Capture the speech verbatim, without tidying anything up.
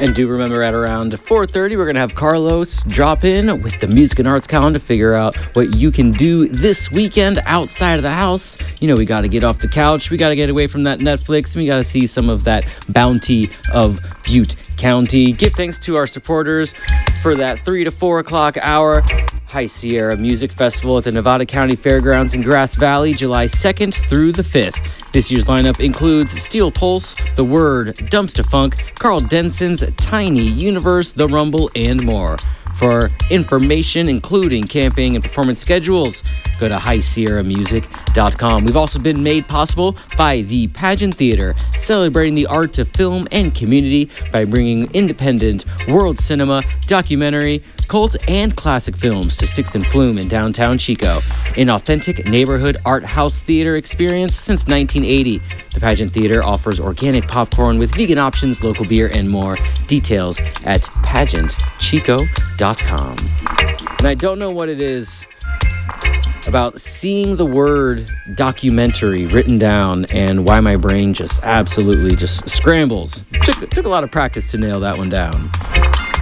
And do remember at around four thirty, we're going to have Carlos drop in with the music and arts calendar to figure out what you can do this weekend outside of the house. You know, we got to get off the couch. We got to get away from that Netflix. And we got to see some of that bounty of Butte County. Give thanks to our supporters for that three to four o'clock hour. High Sierra Music Festival at the Nevada County Fairgrounds in Grass Valley, July second through the fifth. This year's lineup includes Steel Pulse, The Word, Dumpster Funk, Carl Denson's Tiny Universe, The Rumble, and more. For information, including camping and performance schedules, go to high sierra music dot com. We've also been made possible by the Pageant Theater, celebrating the art of film and community by bringing independent world cinema, documentary, cult, and classic films to sixth and Flume in downtown Chico. An authentic neighborhood art house theater experience since nineteen eighty. The Pageant Theater offers organic popcorn with vegan options, local beer, and more. Details at pageant chico dot com. And I don't know what it is about seeing the word documentary written down and why my brain just absolutely just scrambles. Took, took a lot of practice to nail that one down.